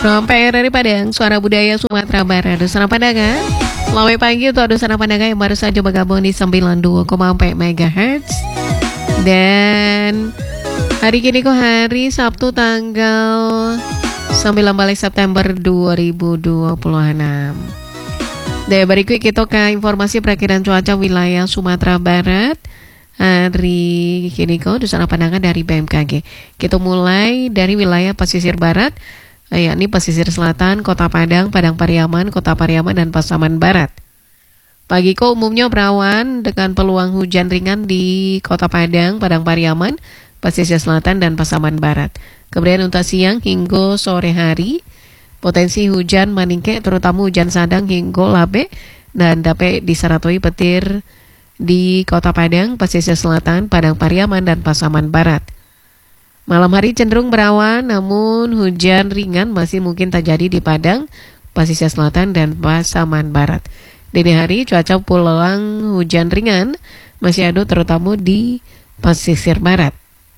From PRRI Padang, Suara Budaya Sumatera Barat. Dusana Pandangan, selamat pagi untuk Dusana Pandangan yang baru saja bergabung di 92,4 MHz. Dan hari ini kok hari Sabtu tanggal 19 September 2026. Dan berikut kita ke informasi perakiran cuaca wilayah Sumatera Barat. Hari ini kok Dusana Pandangan dari BMKG. Kita mulai dari wilayah pesisir barat, yakni pesisir selatan, Kota Padang, Padang Pariaman, Kota Pariaman, dan Pasaman Barat. Pagi kok umumnya berawan dengan peluang hujan ringan di Kota Padang, Padang Pariaman, pesisir selatan, dan Pasaman Barat. Kemudian untuk siang hingga sore hari, potensi hujan meningkat terutama hujan sedang hingga labe dan dapat disertai petir di Kota Padang, pesisir selatan, Padang Pariaman, dan Pasaman Barat. Malam hari cenderung berawan, namun hujan ringan masih mungkin terjadi di Padang, pesisir selatan, dan Pasaman Barat. Dini hari cuaca peluang hujan ringan masih ada terutama di pesisir barat.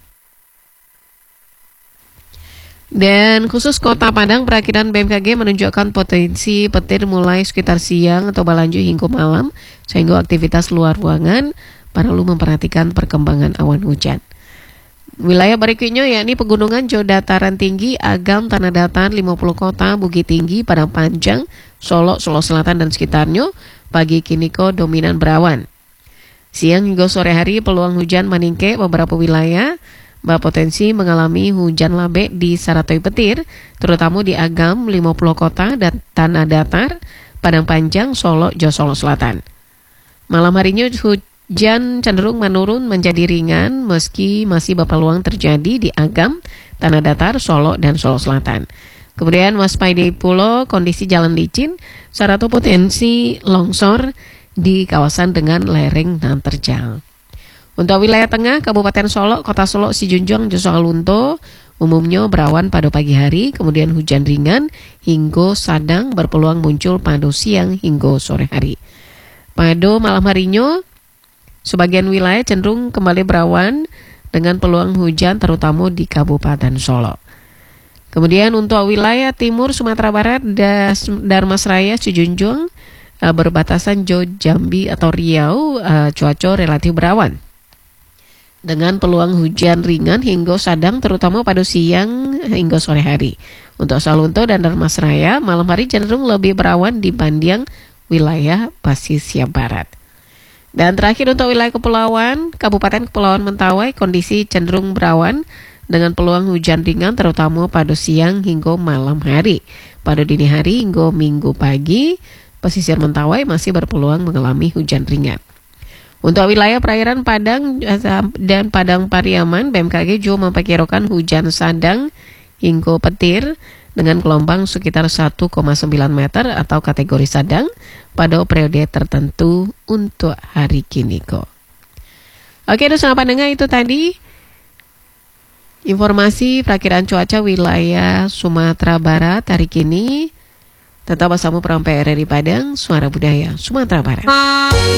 Dan khusus Kota Padang, perakiran BMKG menunjukkan potensi petir mulai sekitar siang atau berlanjut hingga malam, sehingga aktivitas luar ruangan perlu memperhatikan perkembangan awan hujan. Wilayah berikutnya yakni pegunungan Jawa Dataran Tinggi, Agam, Tanah Datar, 50 Kota, Bukit Tinggi, Padang Panjang, Solo, Solo Selatan, dan sekitarnya. Pagi kini kok dominan berawan. Siang hingga sore hari peluang hujan meningkat beberapa wilayah, berpotensi mengalami hujan labe di disertai petir, terutama di Agam, 50 Kota, dan Tanah Datar, Padang Panjang, Solo, Solo Selatan. Malam harinya hujan cenderung menurun menjadi ringan meski masih berpeluang terjadi di Agam, Tanah Datar, Solo, dan Solo Selatan. Kemudian waspadai pula kondisi jalan licin serta potensi longsor di kawasan dengan lereng dan terjal. Untuk wilayah tengah, Kabupaten Solo, Kota Solo, Sijunjung, Josolunto, umumnya berawan pada pagi hari, kemudian hujan ringan hingga sedang berpeluang muncul pada siang hingga sore hari. Pada malam harinya, sebagian wilayah cenderung kembali berawan dengan peluang hujan terutama di Kabupaten Solo. Kemudian untuk wilayah timur Sumatera Barat, Darmasraya, Sijunjung, berbatasan Jambi atau Riau, cuaca relatif berawan dengan peluang hujan ringan hingga sedang terutama pada siang hingga sore hari. Untuk Salunto dan Darmasraya, malam hari cenderung lebih berawan dibanding wilayah pesisir barat. Dan terakhir untuk wilayah kepulauan, Kabupaten Kepulauan Mentawai, kondisi cenderung berawan dengan peluang hujan ringan terutama pada siang hingga malam hari. Pada dini hari hingga minggu pagi, pesisir Mentawai masih berpeluang mengalami hujan ringan. Untuk wilayah perairan Padang dan Padang Pariaman, BMKG juga memperkirakan hujan sedang hingga petir dengan gelombang sekitar 1,9 meter atau kategori sedang pada periode tertentu untuk hari kini kok. Oke, Dusana Pandangan, itu tadi informasi perakiran cuaca wilayah Sumatera Barat hari kini. Tetap bersama PRRI Padang, Suara Budaya Sumatera Barat.